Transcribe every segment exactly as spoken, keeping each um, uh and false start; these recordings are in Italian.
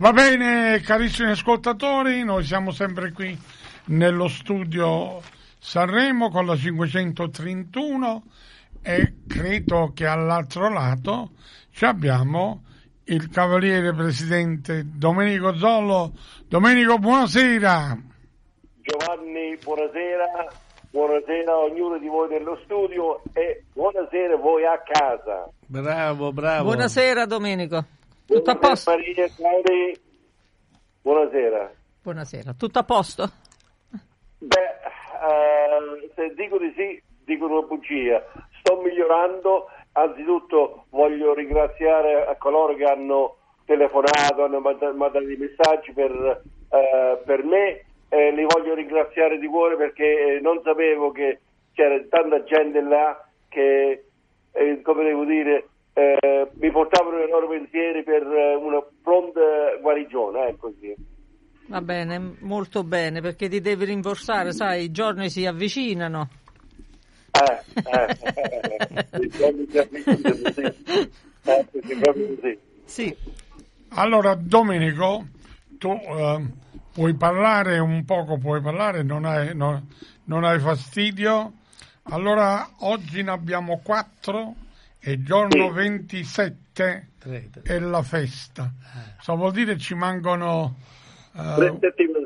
Va bene, carissimi ascoltatori, noi siamo sempre qui nello studio Sanremo con la cinquecentotrentuno e credo che all'altro lato ci abbiamo il cavaliere presidente Domenico Zollo. Domenico, buonasera. Giovanni, buonasera. Buonasera a ognuno di voi nello studio e buonasera voi a casa. Bravo, bravo. Buonasera Domenico. Tutto a Buonasera, posto? Maria, Claudia. Buonasera. Buonasera. Tutto a posto? Beh, eh, se dico di sì, dico una bugia. Sto migliorando. Anzitutto voglio ringraziare a coloro che hanno telefonato, hanno mandato dei messaggi per, eh, per me. Eh, li voglio ringraziare di cuore perché non sapevo che c'era tanta gente là che, eh, come devo dire, eh, mi portavano i loro pensieri per eh, una pronta guarigione, eh, così. Va bene, molto bene, perché ti devi rinforzare, sai, i giorni si avvicinano. Eh, eh, eh, i giorni si avvicinano, sì. Eh, sì, proprio così. Sì. Allora, Domenico, tu eh, puoi parlare un poco, puoi parlare, non hai, no, non hai fastidio. Allora, oggi ne abbiamo quattro. E giorno sì. ventisette è la festa. Cosa vuol dire? Ci mancano uh,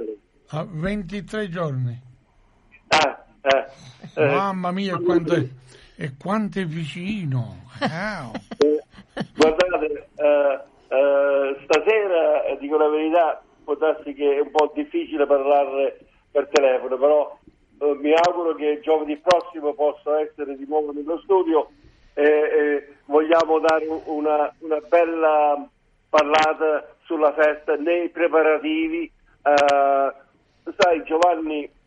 ventitré giorni. Ah, eh, eh. Mamma mia, e quanto è, e quanto è vicino. Wow. Eh, guardate, eh, eh, stasera, eh, dico la verità, può darsi che è un po' difficile parlare per telefono, però eh, mi auguro che giovedì prossimo possa essere di nuovo nello studio. Eh, eh, vogliamo dare una, una bella parlata sulla festa, nei preparativi. Eh, sai Giovanni,